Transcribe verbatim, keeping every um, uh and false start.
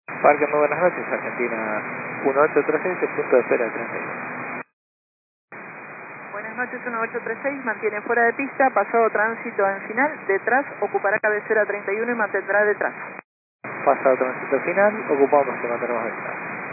Parque, muy buenas noches, Argentina uno ocho tres seis, el punto de espera treinta y uno. Buenas noches, uno ocho tres seis, mantiene fuera de pista, pasado tránsito en final, detrás, ocupará cabecera treinta y uno y mantendrá detrás. Pasado tránsito final, ocupamos y mantenemos detrás.